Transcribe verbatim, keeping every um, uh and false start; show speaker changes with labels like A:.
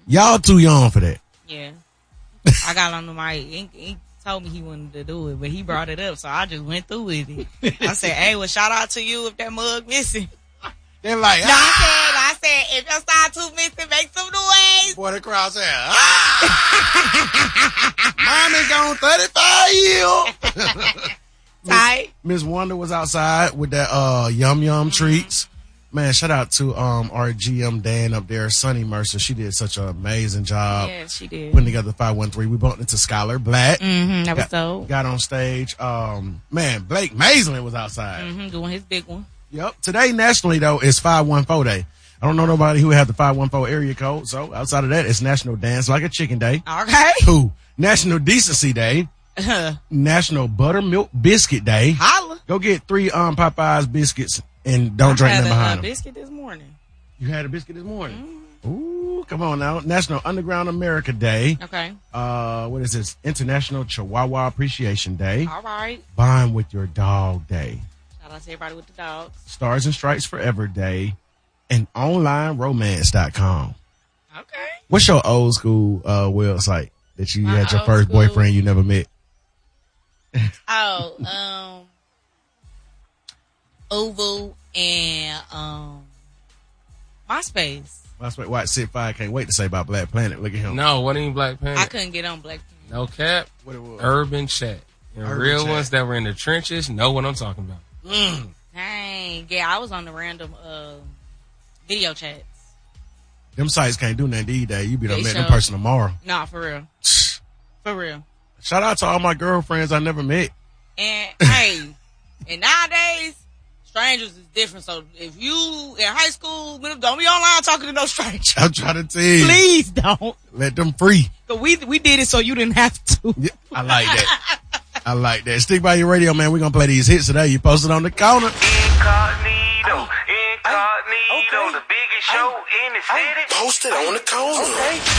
A: Y'all too young for that.
B: Yeah. I got on the mic. He, he told me he wanted to do it, but he brought it up, so I just went through with it. I said, hey, well, shout out to you if that mug missing.
A: They're like,
B: no,
A: ah!
B: I said, I said, if your side tooth missing, make some noise.
A: Boy, the crowd said, ah! Mommy's gone thirty-five years.
B: Tight.
A: Miss Wonder was outside with that uh yum yum
B: Mm-hmm.
A: treats. Man, shout out to um our G M Dan up there, Sonny Mercer. She did such an amazing job.
B: Yeah, she did.
A: Putting together five one three. We bumped into Skylar Black.
B: Mm-hmm, that was
A: got,
B: dope.
A: Got on stage. Um, man, Blake Maislin was outside.
B: Mm-hmm, doing his big one.
A: Yep. Today nationally though is five one four day. I don't know nobody who have the five one four area code. So outside of that, it's National Dance Like a Chicken Day.
B: Okay.
A: Who? National Decency Day. National Buttermilk Biscuit Day.
B: Holla.
A: Go get three um Popeyes biscuits and don't
B: I
A: drink
B: had
A: them
B: a,
A: behind
B: uh,
A: them.
B: biscuit this morning.
A: You had a biscuit this morning. Mm. Ooh, come on now. National Underground America Day.
B: Okay.
A: Uh, what is this? International Chihuahua Appreciation Day.
B: All right.
A: Bond with Your Dog Day.
B: Shout out to everybody with the dogs.
A: Stars and Stripes Forever Day. And online romance dot com.
B: Okay.
A: What's your old school uh website that you
B: My
A: had your
B: old
A: first
B: school-
A: boyfriend you never met?
B: Oh, um, Oval and um, MySpace.
A: That's what White Sit Five can't wait to say about Black Planet. Look at him.
C: No, what ain't Black Planet?
B: I couldn't get on Black Planet.
C: No cap.
A: What it was?
C: Urban Chat. And
A: Urban
C: real
A: Chat.
C: ones that were in the trenches know what I'm talking about.
A: Mm.
B: Dang, yeah, I was on the random uh, video chats.
A: Them sites can't do nothing these days. You be done
B: They
A: met them
B: sure-
A: person tomorrow.
B: Nah, for real, for real.
A: Shout out to all my girlfriends I never met.
B: And hey, and nowadays, strangers is different. So if you in high school, don't be online talking to no strangers.
A: I'm trying to tell you.
B: Please don't.
A: Let them free.
B: Cause we we did it so you didn't have to.
A: Yeah, I like that. I like that. Stick by your radio, man. We're going to play these hits today. You posted on the corner.
D: Incognito, incognito, the biggest show in the city.
E: Posted on the corner.